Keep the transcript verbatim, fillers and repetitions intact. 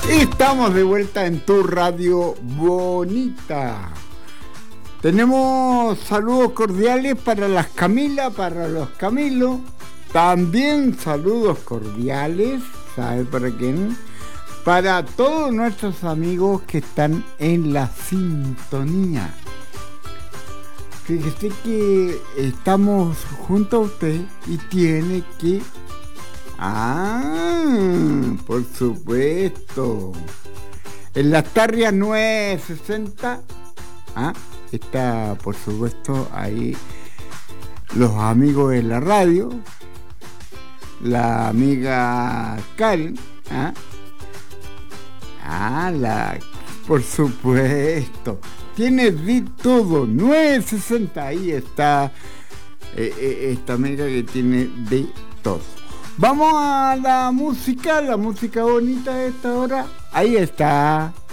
Estamos de vuelta en tu radio bonita. Tenemos saludos cordiales para las Camilas, para los Camilos. También saludos cordiales, ¿sabe para quién? Para todos nuestros amigos que están en la sintonía. Fíjese que estamos junto a usted y tiene que... Ah, por supuesto. En las Tarrias nueve sesenta, ah, está por supuesto ahí los amigos de la radio, la amiga Karen, ah, ah la, por supuesto, tiene de todo, nueve sesenta, ahí está eh, eh, esta amiga que tiene de todo. Vamos a la música, la música bonita de esta hora. Ahí está.